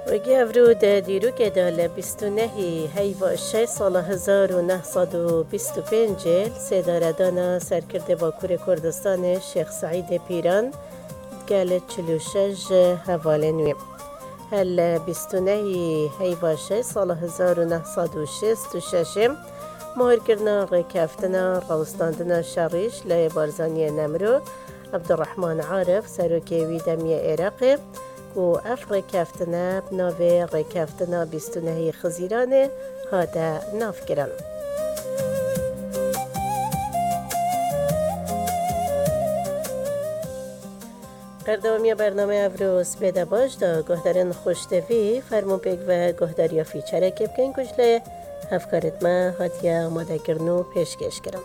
وگی افرود دیرو که دال 29 هیوا 6 سال 1925 سیداردان سرکرده باکور کردستان شیخ سعید پیران گل 46 حواله نویم. هل 29 هیوا 6 سال 1966 مهر کردن رکافتنا روستاندنا شریش لای بارزانی نمرو عبدالرحمن عارف سروکی ویدمی عراقی و اف رکافتنا بناوی رکافتنا 29 خزیرانه هاده ناف کرن. قردوامی برنامه افروز بده باش دا گهدارن خوشتوی فرمون پیگ و گهداریا فیچره که بکن کجله هفکارت ما هاتیا آماده کرنو پیشکش کرم.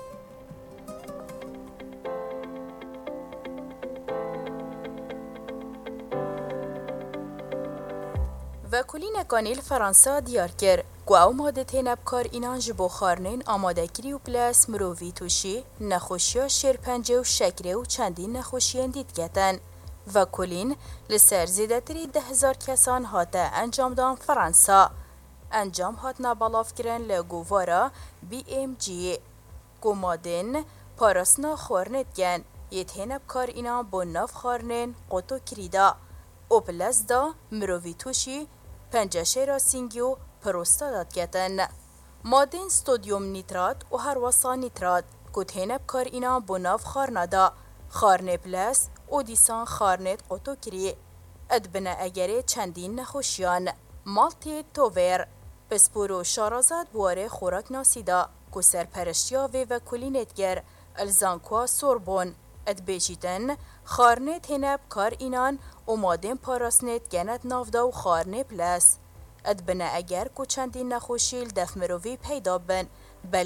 وکولین کانیل فرانسا دیار کرد که او ماده تینب کار اینان جبو خارنین آماده کری و پلاس مرووی توشی نخوشی ها شیرپنجه و شکره و چندین نخوشی اندید گتن. وکولین لسر زیدتری 10,000 کسان هاته انجام دان فرانسا. انجام هات نبالاف کرن لگووارا BMG. گومادن پاراسنا خورنت گن یه تینب کار اینان بو ناف خارنین قطو کریدا. او پلاس دا مرووی توشی پنجشه را سینگیو پروستادات گتن. مادین ستودیوم نیترات و هر وصا نیترات کت هنب کار اینا بناف خارنادا خارنه پلاس و دیسان خارنت قطو کری. ادبنه اگره چندین نخوشیان مالتی توور پسپورو شارازاد بواره خوراک ناسیدا که سرپرشتیا و کلینتگر الزانکوا سوربون ادبیجیتن خارنه تنب کار اینان و مادن پاراسنت گنت نافدا و خارنه پلاس ادبنه اگر که چندین نخوشیل دف مرووی پیدا بن